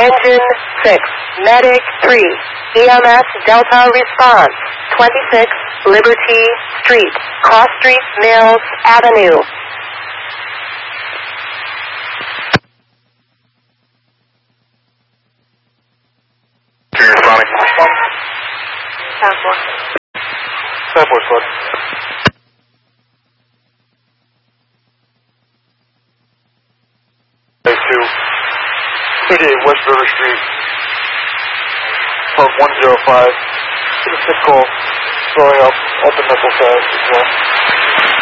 Engine 6, Medic 3, EMS Delta Response, 26 Liberty Street, Cross Street, Mills Avenue. Sonic. 10-4. 10-4, squad. A2. 38 West River Street. Park 105. Get a tip call. Going up the missile fast as well.